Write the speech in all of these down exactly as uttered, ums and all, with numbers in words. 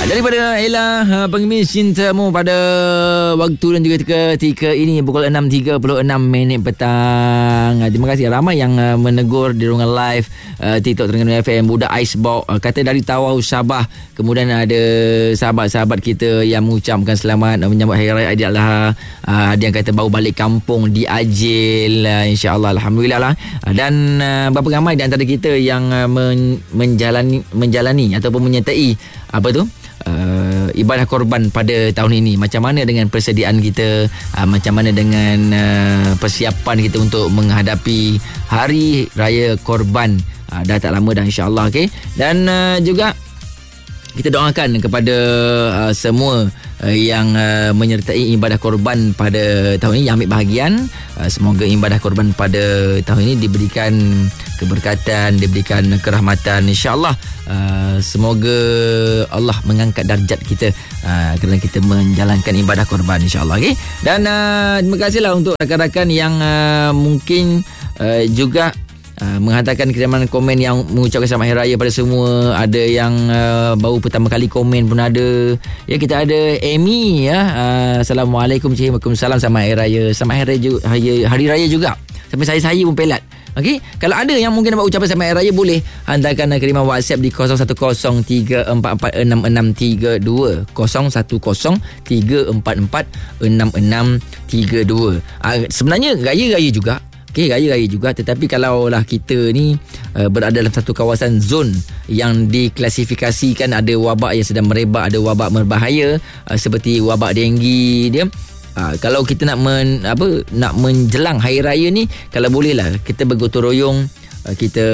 Daripada Ella, uh, pengemis cintamu pada waktu dan juga ketika ini pukul enam tiga puluh enam minit petang. Uh, terima kasih ramai yang uh, menegur di ruangan live uh, TikTok Terengganu F M. Budak Icebox uh, kata dari Tawau Sabah. Kemudian ada sahabat-sahabat kita yang mengucapkan selamat uh, menyambut Hari Raya Aidiladha. Uh, ada yang kata baru balik kampung di Ajil, uh, insya-Allah, alhamdulillah lah. Uh, dan uh, berapa ramai di antara kita yang uh, men- menjalani menjalani ataupun menyertai apa tu? Uh, ibadah korban pada tahun ini. Macam mana dengan persediaan kita, uh, macam mana dengan uh, persiapan kita untuk menghadapi Hari Raya Korban, uh, dah tak lama dah, insya-Allah. Okay? Dan uh, juga kita doakan kepada uh, semua uh, yang uh, menyertai ibadah korban pada tahun ini, yang ambil bahagian. Uh, semoga ibadah korban pada tahun ini diberikan keberkatan, diberikan kerahmatan, insya-Allah. Uh, semoga Allah mengangkat darjat kita uh, kerana kita menjalankan ibadah korban, insya-Allah. Okay? Dan uh, terima kasihlah untuk rakan-rakan yang uh, mungkin uh, juga Uh, menghantarkan kiriman komen yang mengucapkan selamat Hari Raya pada semua. Ada yang uh, baru pertama kali komen pun ada. Ya, kita ada Amy ya. Uh, Assalamualaikum, Cik. Waalaikumsalam, selamat Hari Raya. Selamat Hari Raya, hari, hari Raya juga. Sampai saya-saya pun pelat. Okey, kalau ada yang mungkin nak ucapan selamat Hari Raya, boleh hantarkan kiriman WhatsApp di kosong satu kosong tiga empat empat enam enam tiga dua, kosong satu kosong tiga empat empat enam enam tiga dua. Uh, sebenarnya raya-raya juga. Okey, raya-raya juga, tetapi kalaulah kita ni uh, berada dalam satu kawasan zon yang diklasifikasikan ada wabak yang sedang merebak, ada wabak berbahaya uh, seperti wabak denggi dia. Uh, kalau kita nak men, apa nak menjelang hari raya ni, kalau bolehlah kita bergotong royong, uh, kita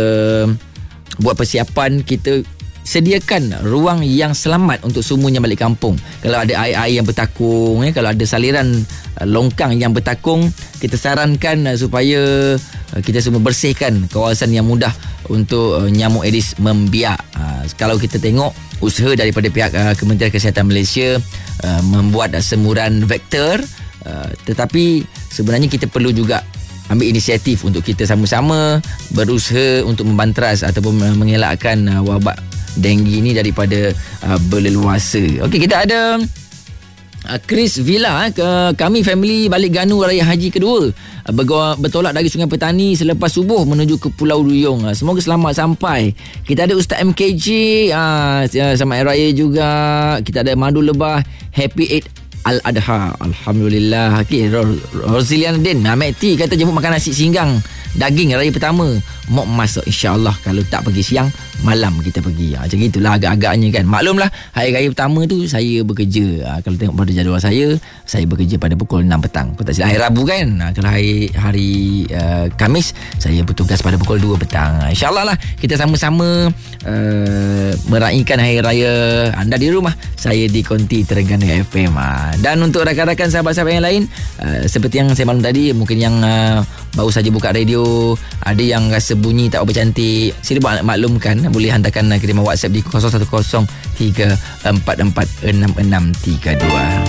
buat persiapan, kita sediakan ruang yang selamat untuk semuanya balik kampung. Kalau ada air-air yang bertakung, ya, kalau ada saliran uh, longkang yang bertakung, kita sarankan uh, supaya uh, kita semua bersihkan kawasan yang mudah untuk uh, nyamuk Aedes membiak. Uh, kalau kita tengok usaha daripada pihak uh, Kementerian Kesihatan Malaysia uh, membuat uh, semuran vektor, uh, tetapi sebenarnya kita perlu juga ambil inisiatif untuk kita sama-sama berusaha untuk membanteras ataupun mengelakkan uh, wabak denggi ni daripada uh, berleluasa. Okey, kita ada uh, Chris Villa. uh, Kami family balik Ganu Raya Haji kedua, uh, bertolak dari Sungai Petani selepas subuh menuju ke Pulau Duyung. uh, Semoga selamat sampai. Kita ada Ustaz M K J, uh, selamat Hari Raya juga. Kita ada Madu Lebah, Happy Eid Al-Adha, alhamdulillah. Okey, Rosilian Din Ahmed T kata jemput makan nasi singgang daging raya pertama, mok masak, insya-Allah. Kalau tak pergi siang, malam kita pergi. Ha, macam itulah agak-agaknya kan. Maklumlah, hari raya pertama tu saya bekerja. Ha, kalau tengok pada jadual saya, saya bekerja pada pukul enam petang. Kalau tak silap hari Rabu kan. Ha, kalau hari hari uh, Khamis, saya bertugas pada pukul dua petang. Ha, insya-Allah lah kita sama-sama uh, meraihkan hari raya. Anda di rumah, saya di Konti Terengganu F M. Ha, dan untuk rakan-rakan sahabat-sahabat yang lain, uh, seperti yang saya maklum tadi, mungkin yang uh, baru saja buka radio, ada yang rasa bunyi tak apa cantik, sila maklumkan, boleh hantarkan kiriman WhatsApp di kosong satu kosong tiga empat empat enam enam tiga dua.